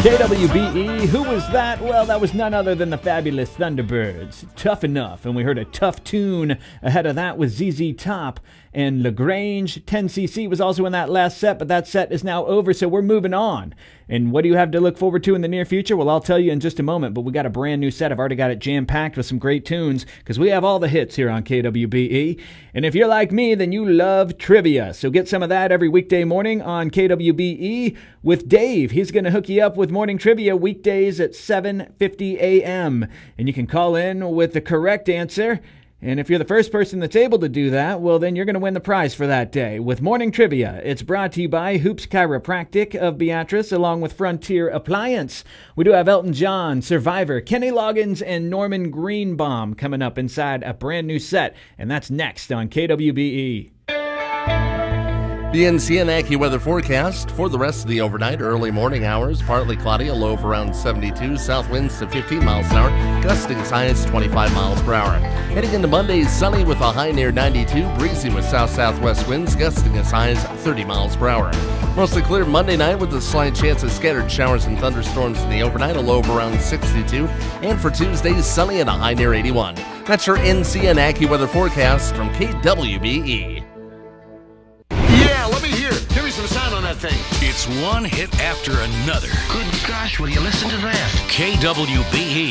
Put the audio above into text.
KWBE, who was that? Well, that was none other than the fabulous Thunderbirds. Tough Enough, and we heard a tough tune. Ahead of that was ZZ Top and LaGrange. 10cc was also in that last set, but that set is now over, so we're moving on. And what do you have to look forward to in the near future? Well, I'll tell you in just a moment, but we got a brand new set. I've already got it jam-packed with some great tunes, because we have all the hits here on KWBE. And if you're like me, then you love trivia. So get some of that every weekday morning on KWBE with Dave. He's going to hook you up with morning trivia weekdays at 7:50 a.m. And you can call in with the correct answer. And if you're the first person that's able to do that, well, then you're going to win the prize for that day with Morning Trivia. It's brought to you by Hoops Chiropractic of Beatrice, along with Frontier Appliance. We do have Elton John, Survivor, Kenny Loggins, and Norman Greenbaum coming up inside a brand new set. And that's next on KWBE. The NCN AccuWeather forecast for the rest of the overnight, early morning hours, partly cloudy, a low of around 72, south winds to 15 miles an hour, gusting as high as 25 miles per hour. Heading into Monday, sunny with a high near 92, breezy with south-southwest winds, gusting as high as 30 miles per hour. Mostly clear Monday night with a slight chance of scattered showers and thunderstorms in the overnight, a low of around 62, and for Tuesday, sunny and a high near 81. That's your NCN AccuWeather forecast from KWBE. Yeah, let me hear it. Give me some sound on that thing. It's one hit after another. Good gosh, will you listen to that? KWBE.